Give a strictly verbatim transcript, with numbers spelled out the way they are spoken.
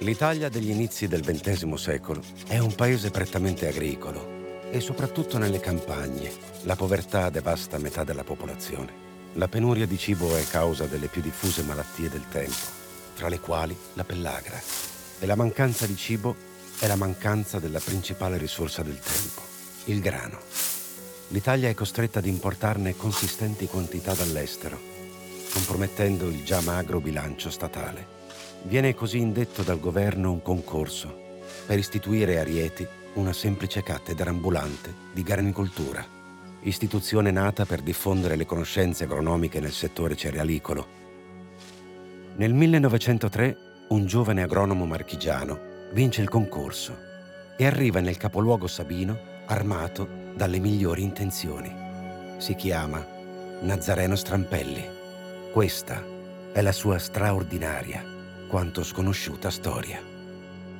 L'Italia degli inizi del ventesimo secolo è un paese prettamente agricolo e soprattutto nelle campagne la povertà devasta metà della popolazione. La penuria di cibo è causa delle più diffuse malattie del tempo, tra le quali la pellagra. E la mancanza di cibo è la mancanza della principale risorsa del tempo, il grano. L'Italia è costretta ad importarne consistenti quantità dall'estero, compromettendo il già magro bilancio statale. Viene così indetto dal governo un concorso per istituire a Rieti una semplice cattedra ambulante di granicoltura, istituzione nata per diffondere le conoscenze agronomiche nel settore cerealicolo. Nel millenovecentotre un giovane agronomo marchigiano vince il concorso e arriva nel capoluogo sabino armato dalle migliori intenzioni. Si chiama Nazareno Strampelli. Questa è la sua straordinaria quanto sconosciuta storia.